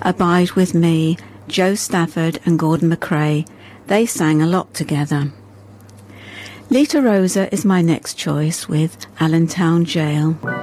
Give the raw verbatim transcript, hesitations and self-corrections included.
Abide With Me, Joe Stafford and Gordon MacRae. They sang a lot together. Lita Rosa is my next choice with Allentown Jail.